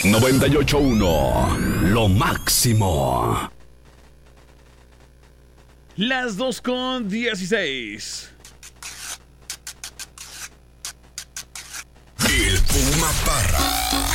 98.1, lo máximo. Las 2:16. El Puma Parra.